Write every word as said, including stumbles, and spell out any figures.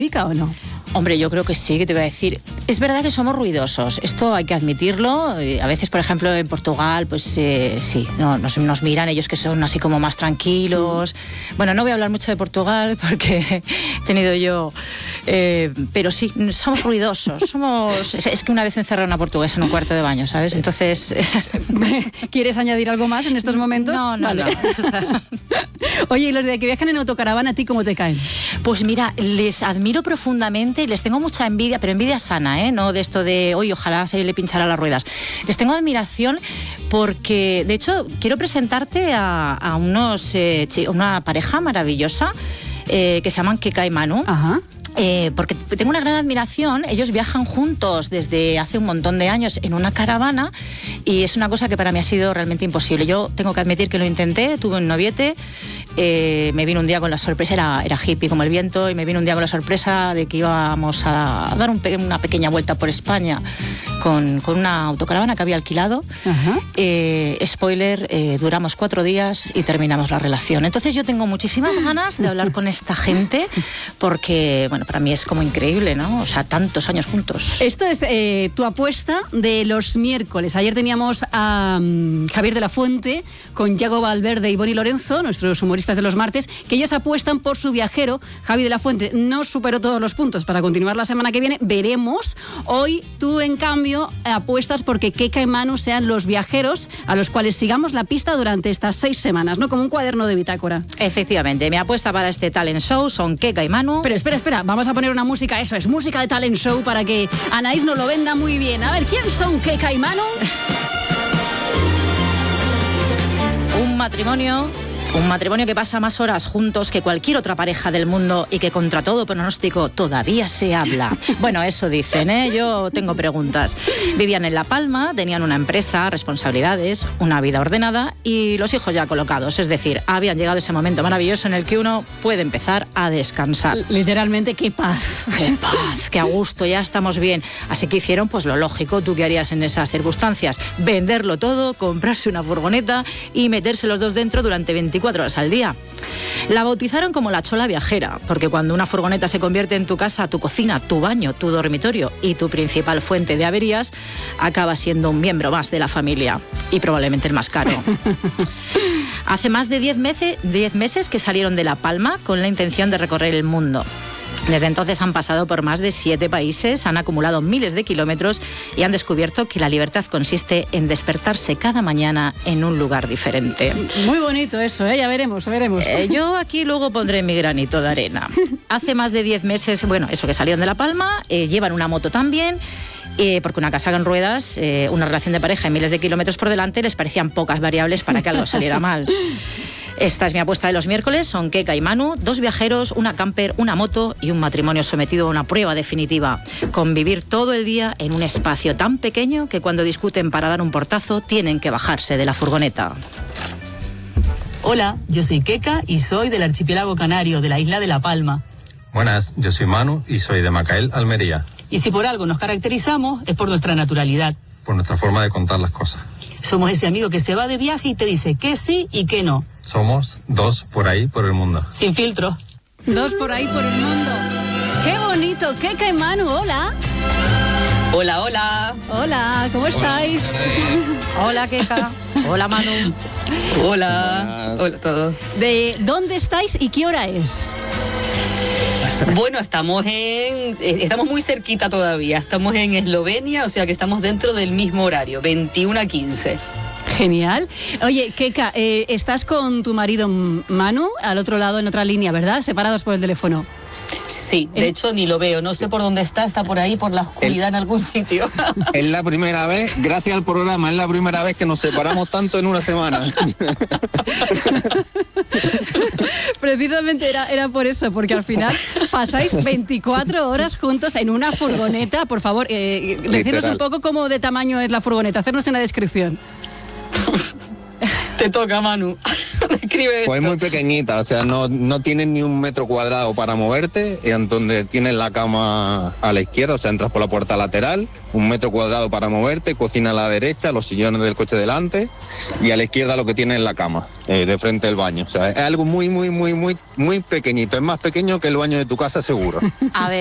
¿O no? Hombre, yo creo que sí, que te voy a decir. Es verdad que somos ruidosos, esto hay que admitirlo. A veces, por ejemplo, en Portugal, pues eh, sí, no, nos, nos miran ellos que son así como más tranquilos. Mm. Bueno, no voy a hablar mucho de Portugal porque he tenido yo... Eh, pero sí, somos ruidosos, somos... Es, es que una vez encerré a una portuguesa en un cuarto de baño, ¿sabes? Entonces... ¿Quieres añadir algo más en estos momentos? No, no, vale. no. Oye, ¿y los de que viajan en autocaravana, a ti cómo te caen? Pues mira, les admiro profundamente y les tengo mucha envidia, pero envidia sana, ¿eh? No de esto de, oye, ojalá se le pinchara las ruedas. Les tengo admiración porque, de hecho, quiero presentarte a, a unos, eh, una pareja maravillosa eh, que se llaman Keka y Manu. Ajá. Eh, porque tengo una gran admiración. Ellos viajan juntos desde hace un montón de años en una caravana y es una cosa que para mí ha sido realmente imposible. Yo tengo que admitir que lo intenté, tuve un noviete, eh, me vino un día con la sorpresa, era, era hippie como el viento, y me vino un día con la sorpresa de que íbamos a, a dar un pe- una pequeña vuelta por España con, con una autocaravana que había alquilado. Eh, spoiler, eh, duramos cuatro días y terminamos la relación. Entonces yo tengo muchísimas ganas de hablar con esta gente porque, bueno, para mí es como increíble, ¿no? O sea, tantos años juntos. Esto es eh, tu apuesta de los miércoles. Ayer teníamos a um, Javier de la Fuente con Yago Valverde y Boni Lorenzo, nuestros humoristas de los martes, que ellos apuestan por su viajero. Javi de la Fuente no superó todos los puntos para continuar la semana que viene. Veremos. Hoy tú, en cambio, apuestas porque Keka y Manu sean los viajeros a los cuales sigamos la pista durante estas seis semanas, ¿no? Como un cuaderno de bitácora. Efectivamente, mi apuesta para este talent show son Keka y Manu. Pero espera, espera, vamos a poner una música, eso es, música de talent show para que Anaís nos lo venda muy bien. A ver, ¿quién son Keka y Manu? Un matrimonio... Un matrimonio que pasa más horas juntos que cualquier otra pareja del mundo y que contra todo pronóstico todavía se habla. Bueno, eso dicen, ¿eh? Yo tengo preguntas. Vivían en La Palma, tenían una empresa, responsabilidades, una vida ordenada y los hijos ya colocados. Es decir, habían llegado ese momento maravilloso en el que uno puede empezar a descansar. Literalmente, qué paz. Qué paz, qué a gusto, ya estamos bien. Así que hicieron pues lo lógico. ¿Tú qué harías en esas circunstancias? Venderlo todo, comprarse una furgoneta y meterse los dos dentro durante veinticuatro horas al día. La bautizaron como la chola viajera, porque cuando una furgoneta se convierte en tu casa, tu cocina, tu baño, tu dormitorio y tu principal fuente de averías, acaba siendo un miembro más de la familia y probablemente el más caro. Hace más de diez meses, diez meses que salieron de La Palma con la intención de recorrer el mundo. Desde entonces han pasado por más de siete países, han acumulado miles de kilómetros y han descubierto que la libertad consiste en despertarse cada mañana en un lugar diferente. Muy bonito eso, ¿eh? Ya veremos, veremos. Eh, yo aquí luego pondré mi granito de arena. Hace más de diez meses, bueno, eso que salieron de La Palma, eh, llevan una moto también. Eh, porque una casa con ruedas, eh, una relación de pareja y miles de kilómetros por delante les parecían pocas variables para que algo saliera mal. Esta es mi apuesta de los miércoles, son Keka y Manu, dos viajeros, una camper, una moto y un matrimonio sometido a una prueba definitiva. Convivir todo el día en un espacio tan pequeño que cuando discuten para dar un portazo tienen que bajarse de la furgoneta. Hola, yo soy Keka y soy del archipiélago canario, de la isla de La Palma. Buenas, yo soy Manu y soy de Macael, Almería. Y si por algo nos caracterizamos es por nuestra naturalidad. Por nuestra forma de contar las cosas. Somos ese amigo que se va de viaje y te dice que sí y que no. Somos dos por ahí por el mundo. Sin filtro. Dos por ahí por el mundo. ¡Qué bonito! Keka y Manu, hola. Hola, hola. Hola, ¿cómo estáis? Hola, Hola Keka. Hola, Manu. Hola. Hola a todos. ¿De dónde estáis y qué hora es? Bueno, estamos en estamos muy cerquita todavía. Estamos en Eslovenia, o sea que estamos dentro del mismo horario, veintiuno a quince. Genial. Oye, Keka, eh, estás con tu marido Manu al otro lado, en otra línea, ¿verdad? Separados por el teléfono. Sí, de hecho ni lo veo, no sé por dónde está, está por ahí, por la oscuridad el, en algún sitio. Es la primera vez, gracias al programa, es la primera vez que nos separamos tanto en una semana. Precisamente era, era por eso, porque al final pasáis veinticuatro horas juntos en una furgoneta. Por favor, eh, decirnos un poco cómo de tamaño es la furgoneta, hacernos una descripción. Te toca, Manu. Escribe Pues es esto. muy pequeñita, o sea, no, no tienes ni un metro cuadrado para moverte, y en donde tienes la cama a la izquierda, o sea, entras por la puerta lateral, un metro cuadrado para moverte, cocina a la derecha, los sillones del coche delante, y a la izquierda lo que tienes es la cama, eh, de frente al baño. O sea, es algo muy, muy, muy, muy, muy pequeñito, es más pequeño que el baño de tu casa seguro. A ver.